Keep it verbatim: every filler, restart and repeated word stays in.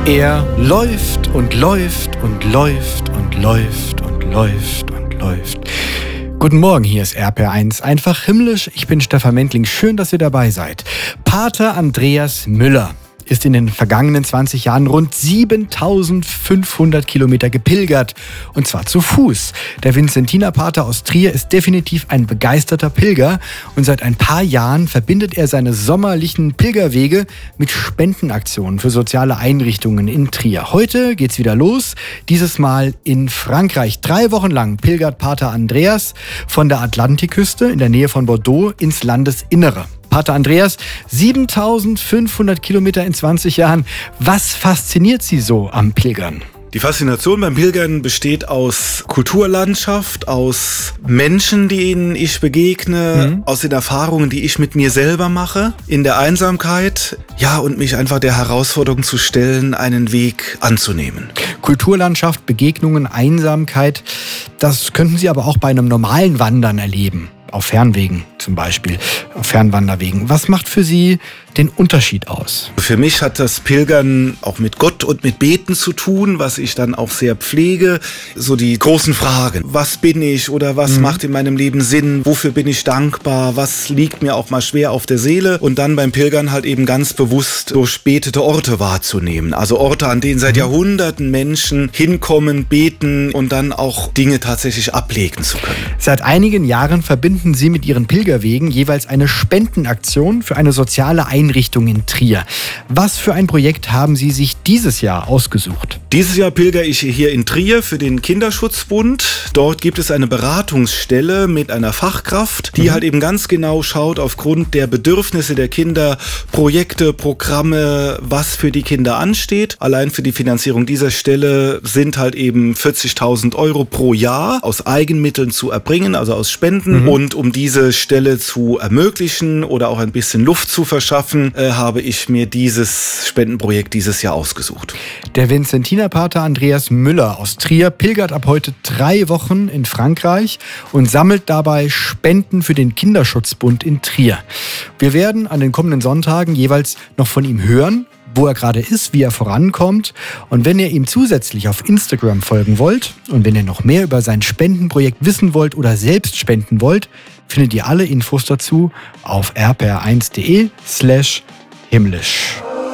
Er läuft und läuft und läuft und läuft und läuft und läuft. Guten Morgen, hier ist R P R eins, einfach himmlisch. Ich bin Stefan Mendling, schön, dass ihr dabei seid. Pater Andreas Müller ist in den vergangenen zwanzig Jahren rund siebentausendfünfhundert Kilometer gepilgert. Und zwar zu Fuß. Der Vinzentinerpater aus Trier ist definitiv ein begeisterter Pilger. Und seit ein paar Jahren verbindet er seine sommerlichen Pilgerwege mit Spendenaktionen für soziale Einrichtungen in Trier. Heute geht's wieder los. Dieses Mal in Frankreich. Drei Wochen lang pilgert Pater Andreas von der Atlantikküste in der Nähe von Bordeaux ins Landesinnere. Pater Andreas, siebentausendfünfhundert Kilometer in zwanzig Jahren. Was fasziniert Sie so am Pilgern? Die Faszination beim Pilgern besteht aus Kulturlandschaft, aus Menschen, denen ich begegne, mhm. aus den Erfahrungen, die ich mit mir selber mache, in der Einsamkeit, ja, und mich einfach der Herausforderung zu stellen, einen Weg anzunehmen. Kulturlandschaft, Begegnungen, Einsamkeit, das könnten Sie aber auch bei einem normalen Wandern erleben. Auf Fernwegen zum Beispiel, auf Fernwanderwegen. Was macht für Sie den Unterschied aus? Für mich hat das Pilgern auch mit Gott und mit Beten zu tun, was ich dann auch sehr pflege. So die großen Fragen. Was bin ich oder was mhm. macht in meinem Leben Sinn? Wofür bin ich dankbar? Was liegt mir auch mal schwer auf der Seele? Und dann beim Pilgern halt eben ganz bewusst durchbetete Orte wahrzunehmen. Also Orte, an denen seit mhm. Jahrhunderten Menschen hinkommen, beten und dann auch Dinge tatsächlich ablegen zu können. Seit einigen Jahren verbinden Sie mit Ihren Pilgerwegen jeweils eine Spendenaktion für eine soziale Einrichtung in Trier. Was für ein Projekt haben Sie sich dieses Jahr ausgesucht? Dieses Jahr pilgere ich hier in Trier für den Kinderschutzbund. Dort gibt es eine Beratungsstelle mit einer Fachkraft, die mhm. halt eben ganz genau schaut aufgrund der Bedürfnisse der Kinder, Projekte, Programme, was für die Kinder ansteht. Allein für die Finanzierung dieser Stelle sind halt eben vierzigtausend Euro pro Jahr aus Eigenmitteln zu erbringen, also aus Spenden. Mhm. Und um diese Stelle zu ermöglichen oder auch ein bisschen Luft zu verschaffen, äh, habe ich mir dieses Spendenprojekt dieses Jahr ausgesucht. Der Vinzentinerpater Andreas Müller aus Trier pilgert ab heute drei Wochen in Frankreich und sammelt dabei Spenden für den Kinderschutzbund in Trier. Wir werden an den kommenden Sonntagen jeweils noch von ihm hören, wo er gerade ist, wie er vorankommt. Und wenn ihr ihm zusätzlich auf Instagram folgen wollt und wenn ihr noch mehr über sein Spendenprojekt wissen wollt oder selbst spenden wollt, findet ihr alle Infos dazu auf r p r eins punkt d e slash himmlisch.